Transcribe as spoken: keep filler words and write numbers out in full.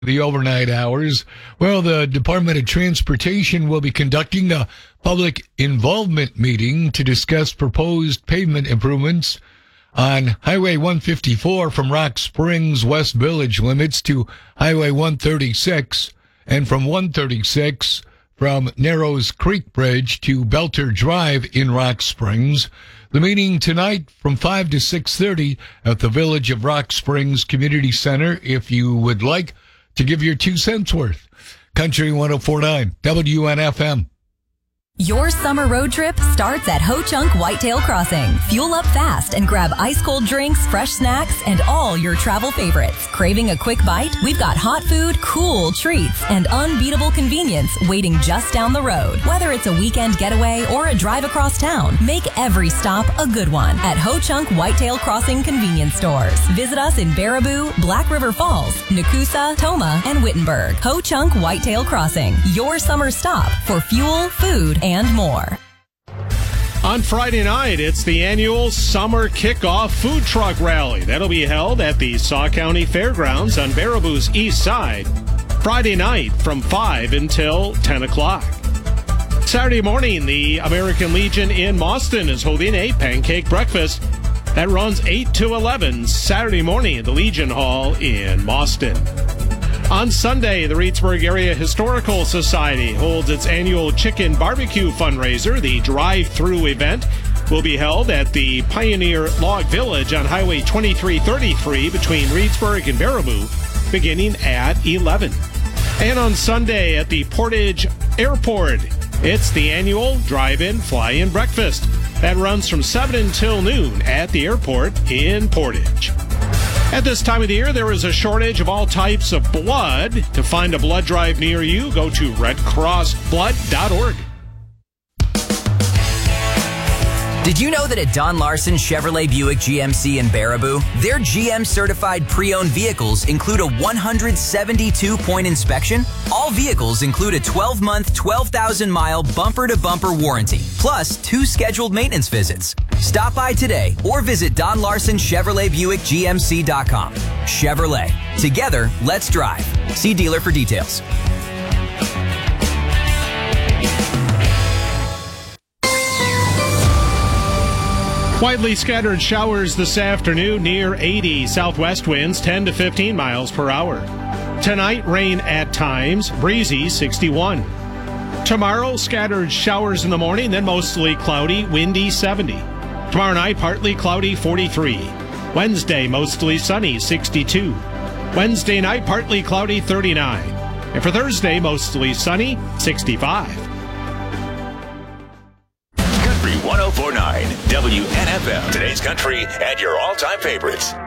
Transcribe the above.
the overnight hours. Well, the Department of Transportation will be conducting a public involvement meeting to discuss proposed pavement improvements on Highway one fifty-four from Rock Springs West Village limits to Highway one thirty-six and from one thirty-six from Narrows Creek Bridge to Belter Drive in Rock Springs. The meeting tonight from five to six thirty at the Village of Rock Springs Community Center if you would like to give your two cents worth. Country one oh four point nine, W N F M. Your summer road trip starts at Ho Chunk Whitetail Crossing. Fuel up fast and grab ice-cold drinks, fresh snacks, and all your travel favorites. Craving a quick bite? We've got hot food, cool treats, and unbeatable convenience waiting just down the road. Whether it's a weekend getaway or a drive across town, make every stop a good one at Ho Chunk Whitetail Crossing convenience stores. Visit us in Baraboo, Black River Falls, Nakusa, Toma, and Wittenberg. Ho Chunk Whitetail Crossing, your summer stop for fuel, food, and more. On Friday night, it's the annual Summer Kickoff Food Truck Rally. That'll be held at the Saw County Fairgrounds on Baraboo's east side. Friday night from five until ten o'clock. Saturday morning, the American Legion in Mauston is holding a pancake breakfast that runs eight to eleven Saturday morning at the Legion Hall in Mauston. On Sunday, the Reedsburg Area Historical Society holds its annual chicken barbecue fundraiser. The drive-through event will be held at the Pioneer Log Village on Highway twenty-three thirty-three between Reedsburg and Baraboo, beginning at eleven. And on Sunday at the Portage Airport, it's the annual Drive-In Fly-In Breakfast that runs from seven until noon at the airport in Portage. At this time of the year, there is a shortage of all types of blood. To find a blood drive near you, go to red cross blood dot org. Did you know that at Don Larson Chevrolet Buick G M C in Baraboo, their G M-certified pre-owned vehicles include a one hundred seventy-two point inspection? All vehicles include a twelve-month, twelve thousand mile bumper-to-bumper warranty, plus two scheduled maintenance visits. Stop by today or visit Don Larson Chevrolet Buick G M C dot com. Chevrolet. Together, let's drive. See dealer for details. Widely scattered showers this afternoon near eighty. Southwest winds ten to fifteen miles per hour. Tonight, rain at times, breezy sixty-one. Tomorrow, scattered showers in the morning, then mostly cloudy, windy seventy. Tomorrow night, partly cloudy forty-three. Wednesday, mostly sunny sixty-two. Wednesday night, partly cloudy thirty-nine. And for Thursday, mostly sunny sixty-five. one oh four point nine W N F M. Today's country and your all-time favorites.